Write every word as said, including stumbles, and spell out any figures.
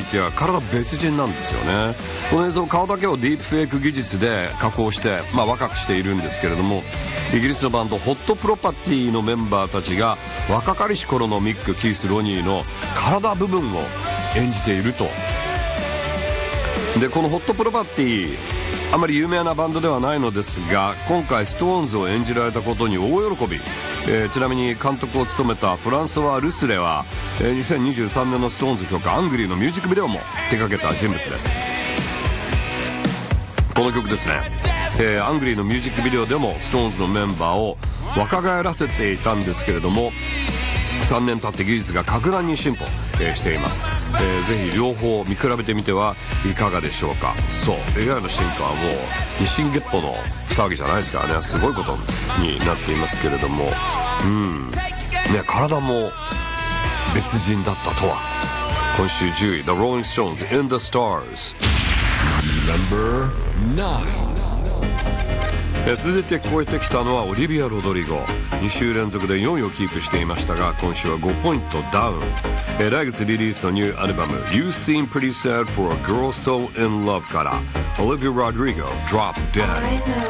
いきや体別人なんですよね。この映像、顔だけをディープフェイク技術で加工して、まあ、若くしているんですけれども、イギリスのバンドホットプロパティのメンバーたちが若かりし頃のミック・キース・ロニーの体部分を演じていると。でこのホットプロパティ、あまり有名なバンドではないのですが、今回ストーンズを演じられたことに大喜び、えー、ちなみに監督を務めたフランソワ・ルスレは、えー、にせんにじゅうさんねんのストーンズ曲アングリーのミュージックビデオも手掛けた人物です。この曲ですね、えー、アングリーのミュージックビデオでもストーンズのメンバーを若返らせていたんですけれども、さんねん経って技術が格段に進歩、えー、しています、えー、ぜひ両方見比べてみてはいかがでしょうか。そう エーアイ の進化はもう日進月歩の騒ぎじゃないですからね、すごいことになっていますけれども、うんね、体も別人だったとは。今週じゅうい The Rolling Stones In the Stars Number ナイン。続いて聞こえてきたのはオリビア・ロドリゴ。に週連続でよんいをキープしていましたが、今週はごポイントダウン。え来月リリースのニューアルバム You Seem Pretty Sad for a Girl So In Love から Olivia Rodrigo Drop Dead。